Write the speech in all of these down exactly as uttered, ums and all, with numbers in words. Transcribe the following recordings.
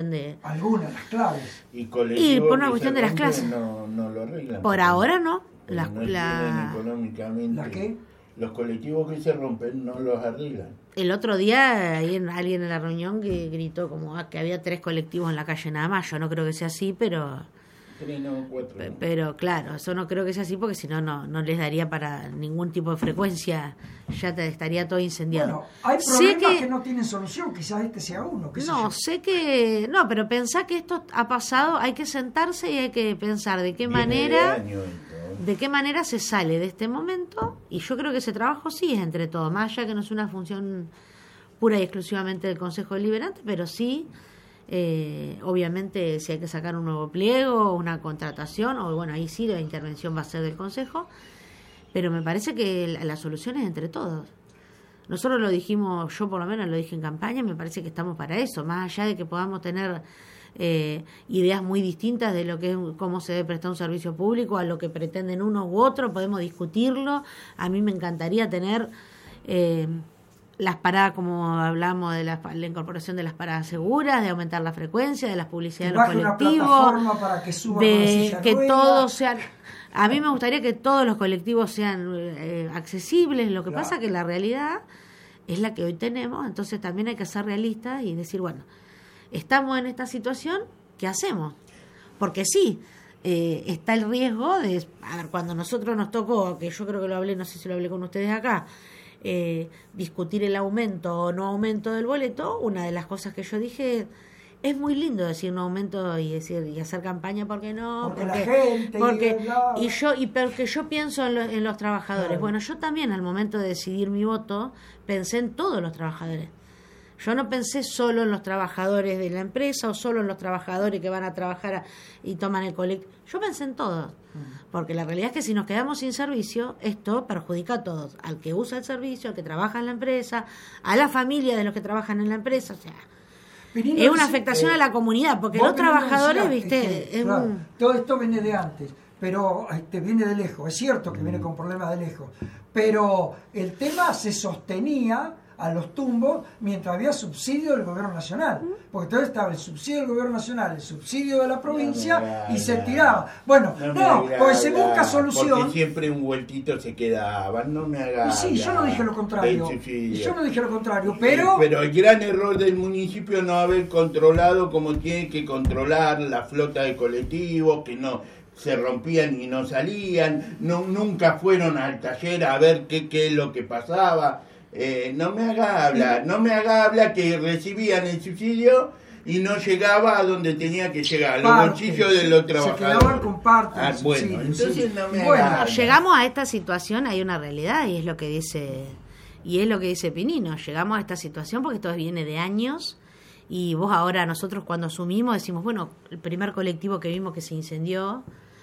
cuestión de... Algunas, las claves. Y, y por una cuestión de las clases. No, no lo arreglan. Por ahora no. Las, la, la... económicamente. ¿La qué? Los colectivos que se rompen no los arreglan. El otro día alguien, alguien en la reunión que gritó como ah, que había tres colectivos en la calle nada más. Yo no creo que sea así, pero... Tres, no, cuatro. Pero, pero claro, eso no creo que sea así porque si no, no les daría para ningún tipo de frecuencia. Ya te estaría todo incendiado. Bueno, hay problemas que, que no tienen solución. Quizás este sea uno. No, sé, sé que... No, pero pensá que esto ha pasado. Hay que sentarse y hay que pensar de qué Viene manera... De año, de qué manera se sale de este momento, y yo creo que ese trabajo sí es entre todos, más allá que no es una función pura y exclusivamente del Consejo Deliberante, pero sí, eh, obviamente, si hay que sacar un nuevo pliego, una contratación, o bueno, ahí sí la intervención va a ser del Consejo, pero me parece que la, la solución es entre todos. Nosotros lo dijimos, yo por lo menos lo dije en campaña, me parece que estamos para eso, más allá de que podamos tener... Eh, ideas muy distintas de lo que es cómo se debe prestar un servicio público a lo que pretenden uno u otro, podemos discutirlo. A mí me encantaría tener eh, las paradas, como hablamos de la, la incorporación de las paradas seguras, de aumentar la frecuencia, de las publicidades de los colectivos, para que suba de que todos sean... A mí me gustaría que todos los colectivos sean eh, accesibles. Lo que claro. pasa es que la realidad es la que hoy tenemos, entonces también hay que ser realistas y decir, bueno, estamos en esta situación, ¿qué hacemos? Porque sí, eh, está el riesgo de... A ver, cuando nosotros nos tocó, que yo creo que lo hablé, no sé si lo hablé con ustedes acá, eh, discutir el aumento o no aumento del boleto, una de las cosas que yo dije... Es muy lindo decir un aumento y decir y hacer campaña, ¿por qué no? Porque, porque la gente... Porque, y, bla, bla. y yo y porque yo pienso en, lo, en los trabajadores. Claro. Bueno, yo también al momento de decidir mi voto pensé en todos los trabajadores. Yo no pensé solo en los trabajadores de la empresa o solo en los trabajadores que van a trabajar a, y toman el colectivo. Yo pensé en todos, porque la realidad es que si nos quedamos sin servicio, esto perjudica a todos, al que usa el servicio, al que trabaja en la empresa, a la familia de los que trabajan en la empresa, o sea, Pirino es una dice, afectación eh, a la comunidad, porque los trabajadores, decías, viste, es que, es claro, un... todo esto viene de antes, pero este, viene de lejos, es cierto que viene con problemas de lejos, pero el tema se sostenía a los tumbos mientras había subsidio del gobierno nacional, porque entonces estaba el subsidio del gobierno nacional, el subsidio de la provincia, no agrada, y se tiraba. Bueno, no, no agrada, porque se busca solución. Porque siempre un vueltito se quedaba, no me haga. Sí, yo no dije lo contrario. Yo no dije lo contrario, pero. Sí, pero el gran error del municipio no haber controlado como tiene que controlar la flota de colectivos, que no se rompían y no salían, no, nunca fueron al taller a ver qué, qué es lo que pasaba. Eh, no me haga hablar, no me haga hablar que recibían el subsidio y no llegaba a donde tenía que llegar, a los bolsillos de los trabajadores. Se quedaban con parte. Ah, bueno, sí, entonces sí. no me bueno, haga llegamos a esta situación, hay una realidad y es lo que dice y es lo que dice Pinino. Llegamos a esta situación porque esto viene de años y vos ahora nosotros cuando asumimos decimos, bueno, el primer colectivo que vimos que se incendió.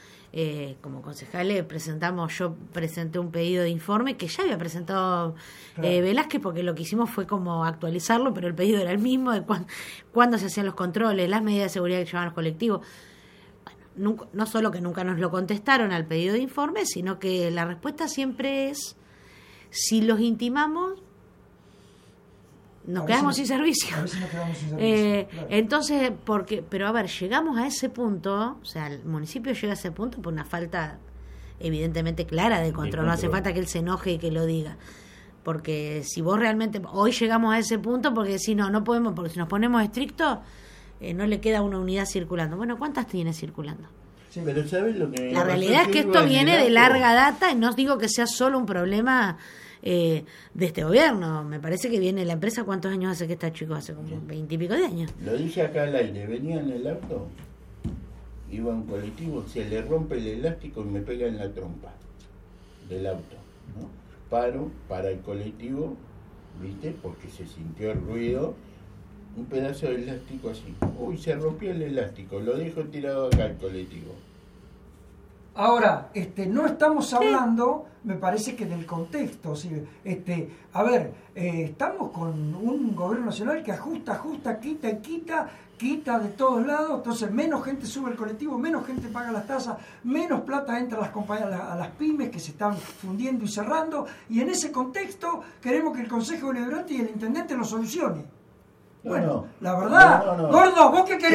Eh, como concejales presentamos, yo presenté un pedido de informe que ya había presentado claro. eh, Velázquez, porque lo que hicimos fue como actualizarlo, pero el pedido era el mismo de cuándo, cuándo se hacían los controles, las medidas de seguridad que llevaban los colectivos. Bueno, nunca, no solo que nunca nos lo contestaron al pedido de informe, sino que la respuesta siempre es, si los intimamos, nos quedamos sin servicio. A veces nos quedamos sin servicio. Eh, claro. Entonces, porque, pero a ver, llegamos a ese punto, o sea, el municipio llega a ese punto por una falta evidentemente clara de control. No hace falta que él se enoje y que lo diga. Porque si vos realmente, hoy llegamos a ese punto porque si no, no podemos, porque si nos ponemos estrictos, eh, no le queda una unidad circulando. Bueno, ¿cuántas tiene circulando? Sí, pero ¿sabes lo que La realidad es que esto viene de larga data y no digo que sea solo un problema eh, de este gobierno. Me parece que viene la empresa. ¿Cuántos años hace que está chico? Hace como veintipico de años. Lo dije acá al aire. Venía en el auto, iba un colectivo, se le rompe el elástico y me pega en la trompa del auto, ¿no? Paro para el colectivo, ¿viste? Porque se sintió el ruido. Un pedazo de elástico así. Uy, se rompió el elástico. Lo dejo tirado acá el colectivo. Ahora, este, no estamos hablando, me parece que del contexto. ¿Sí? Este, a ver, eh, estamos con un gobierno nacional que ajusta, ajusta, quita y quita, quita de todos lados. Entonces, menos gente sube el colectivo, menos gente paga las tasas, menos plata entra a las compañías, a las pymes que se están fundiendo y cerrando. Y en ese contexto, queremos que el Consejo Deliberante y el Intendente lo solucione. Bueno, no, no. la verdad, no, no, no. Gordo, ¿vos qué querés?